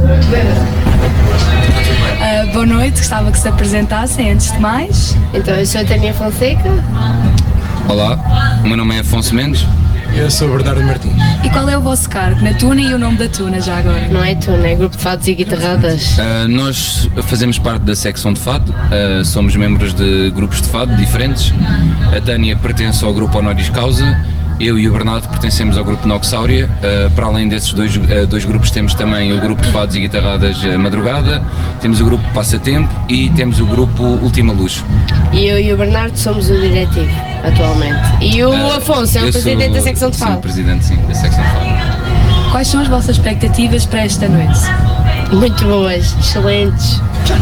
Boa noite, gostava que se apresentassem antes de mais. Então, eu sou a Tânia Fonseca. Olá, o meu nome é Afonso Mendes. Eu sou o Bernardo Martins. E qual é o vosso cargo na Tuna e o nome da Tuna já agora? Não é Tuna, é Grupo de Fados e Guitarradas. Nós fazemos parte da secção de fado, somos membros de grupos de fado diferentes. A Tânia pertence ao grupo Honoris Causa, eu e o Bernardo pertencemos ao grupo Noxáurea. Para além desses dois grupos temos também o grupo de fados e guitarradas Madrugada, temos o grupo Passatempo e temos o grupo Última Luz. E eu e o Bernardo somos o diretivo, atualmente. E o Afonso é o presidente da secção de fado. Sim, presidente, sim, da secção de fado. Quais são as vossas expectativas para esta noite? Muito boas, excelentes.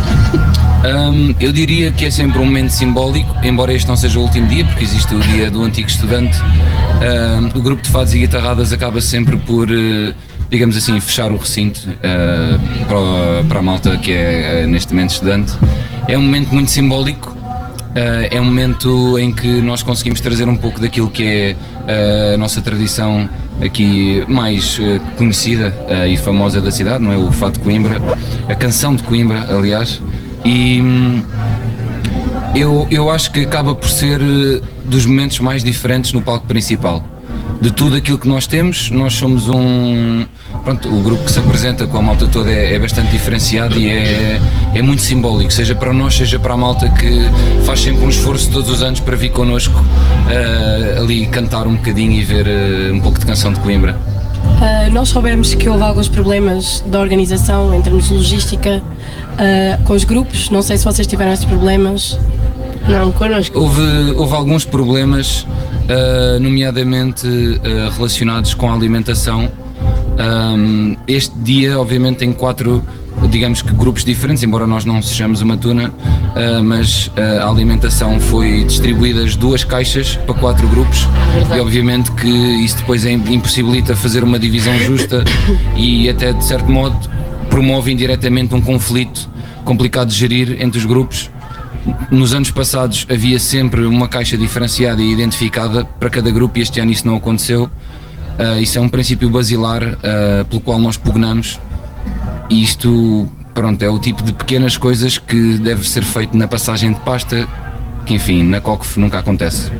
Eu diria que é sempre um momento simbólico, embora este não seja o último dia, porque existe o dia do antigo estudante. O grupo de fados e guitarradas acaba sempre por, digamos assim, fechar o recinto para a malta que é neste momento estudante. É um momento muito simbólico, é um momento em que nós conseguimos trazer um pouco daquilo que é a nossa tradição aqui mais conhecida e famosa da cidade, não é? O fado de Coimbra, a canção de Coimbra, aliás. E eu acho que acaba por ser dos momentos mais diferentes no palco principal. De tudo aquilo que nós temos, nós somos o grupo que se apresenta com a malta toda é bastante diferenciado e é muito simbólico, seja para nós, seja para a malta que faz sempre um esforço todos os anos para vir connosco ali cantar um bocadinho e ver um pouco de canção de Coimbra. Nós soubemos que houve alguns problemas da organização em termos de logística com os grupos, não sei se vocês tiveram esses problemas. Não, connosco. Houve alguns problemas, nomeadamente relacionados com a alimentação. Este dia, obviamente, tem 4, digamos que grupos diferentes, embora nós não sejamos uma tuna, mas a alimentação foi distribuída as 2 caixas para 4 grupos. Verdade. E obviamente que isso depois impossibilita fazer uma divisão justa e até de certo modo promove indiretamente um conflito complicado de gerir entre os grupos. Nos anos passados havia sempre uma caixa diferenciada e identificada para cada grupo e este ano isso não aconteceu. Isso é um princípio basilar pelo qual nós pugnamos e isto, pronto, é o tipo de pequenas coisas que deve ser feito na passagem de pasta, que enfim, na COCF nunca acontece.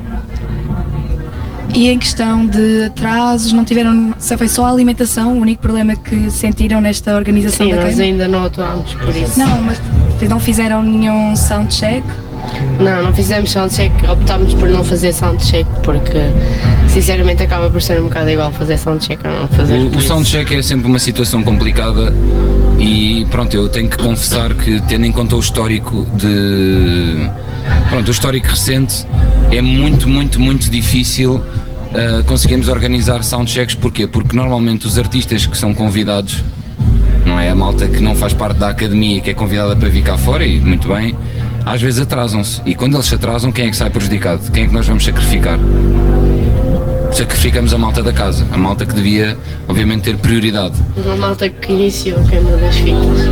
E em questão de atrasos, não tiveram, se foi só a alimentação o único problema que sentiram nesta organização? Sim, da nós queima? ainda não atuámos por isso. Não, mas não fizeram nenhum soundcheck? Não fizemos soundcheck, optámos por não fazer soundcheck porque sinceramente acaba por ser um bocado igual fazer soundcheck ou não fazer. O soundcheck é sempre uma situação complicada e pronto, eu tenho que confessar que, tendo em conta o histórico o histórico recente, é muito difícil conseguirmos organizar soundchecks. Porquê? Porque normalmente os artistas que são convidados, não é a malta que não faz parte da academia e que é convidada para vir cá fora, e muito bem, às vezes atrasam-se, e quando eles se atrasam, quem é que sai prejudicado? Quem é que nós vamos sacrificar? Sacrificamos a malta da casa, a malta que devia obviamente ter prioridade. Uma malta que iniciou a queima das fitas.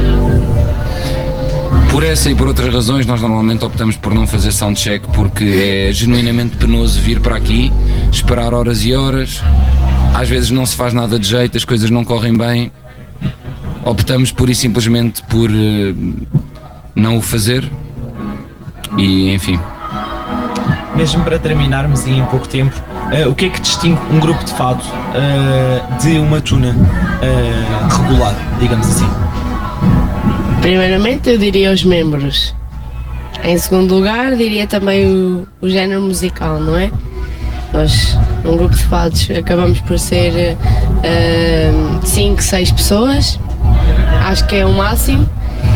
Por essa e por outras razões nós normalmente optamos por não fazer soundcheck, porque é genuinamente penoso vir para aqui, esperar horas e horas, às vezes não se faz nada de jeito, as coisas não correm bem, optamos pura e simplesmente por não o fazer e enfim. Mesmo para terminarmos e em pouco tempo, o que é que distingue um grupo de fado de uma tuna regular, digamos assim? Primeiramente eu diria os membros. Em segundo lugar diria também o género musical, não é? Nós, um grupo de fados, acabamos por ser 5, 6 pessoas, acho que é o máximo,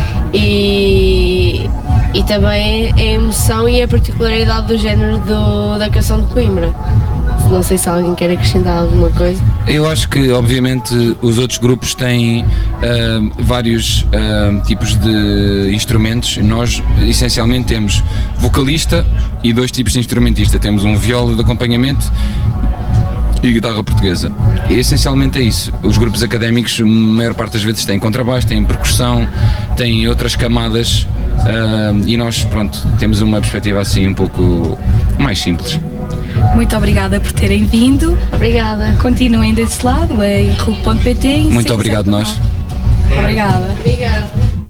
e também a emoção e a particularidade do género da canção de Coimbra. Não sei se alguém quer acrescentar alguma coisa. Eu acho que obviamente os outros grupos têm vários tipos de instrumentos. Nós essencialmente temos vocalista e 2 tipos de instrumentista. Temos um viola de acompanhamento e guitarra portuguesa. E essencialmente é isso. Os grupos académicos, a maior parte das vezes, têm contrabaixo, têm percussão, têm outras camadas, e nós, pronto, temos uma perspectiva assim um pouco mais simples. Muito obrigada por terem vindo. Obrigada. Continuem desse lado, em RUC.pt. Muito obrigado nós. Obrigada. Obrigada.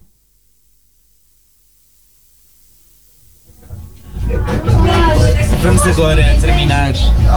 Vamos agora terminar.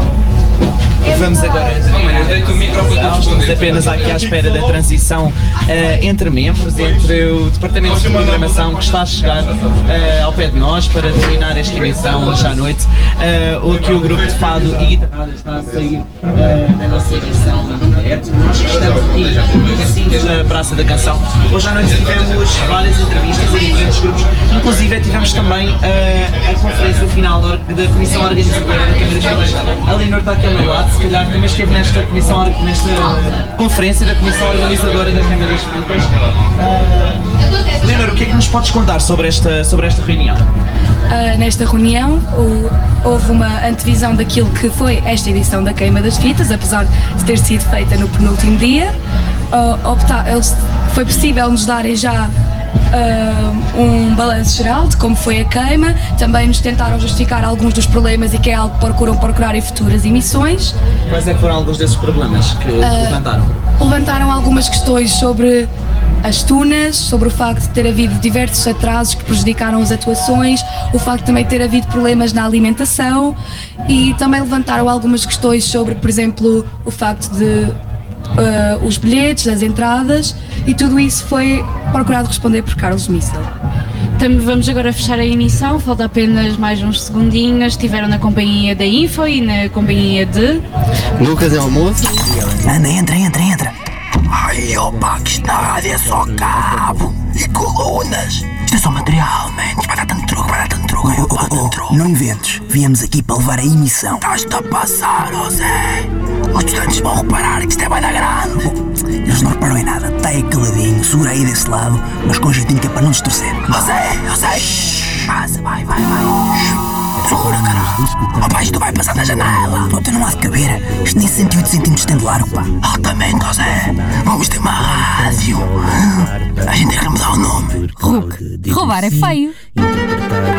Estamos apenas aqui à espera da transição entre membros, entre o Departamento de Programação que está a chegar ao pé de nós para terminar esta emissão hoje à noite. Aqui o grupo de fado e guitarrada está a sair da nossa emissão em direto. Nós estamos aqui assim da Praça da Canção. Hoje à noite tivemos várias entrevistas em diferentes grupos, inclusive tivemos também a conferência final da Comissão Organizadora da Câmara dos Filhos. A Leonor está aqui ao meu lado, se calhar também esteve nesta conferência da Comissão Organizadora da Câmara das Filhas. Leonor, o que é que nos podes contar sobre esta reunião? Nesta reunião houve uma antevisão daquilo que foi esta edição da Queima das Fitas, apesar de ter sido feita no penúltimo dia. Foi possível nos darem já um balanço geral de como foi a queima. Também nos tentaram justificar alguns dos problemas e que é algo que procurar em futuras emissões. Quais é que foram alguns desses problemas que levantaram? Levantaram algumas questões sobre as tunas, sobre o facto de ter havido diversos atrasos que prejudicaram as atuações, o facto de também ter havido problemas na alimentação, e também levantaram algumas questões sobre, por exemplo, o facto de os bilhetes, as entradas, e tudo isso foi procurado responder por Carlos Missel. Vamos agora fechar a emissão, falta apenas mais uns segundinhos. Estiveram na companhia da Info e na companhia de Lucas é o moço. Anda, entra. Ai, opa, que isto na rádio é só cabo e colunas. Isto é só material, man. Isto vai dar tanto truque. Não inventes. Viemos aqui para levar a emissão. Estás-te a passar, José. Os estudantes vão reparar que isto é bem da grande. Eles não reparam em nada. Está aí caladinho, segura aí desse lado, mas com jeitinho que é para não distorcer. José. Passa, vai. Segura, caralho. Opa, isto vai passar na janela. Opa, não há de caber. Isto nem 108 centímetros tem de largo, pá. Altamente, José. Vamos ter uma rádio. A gente tem que mudar o nome. Roubar é feio.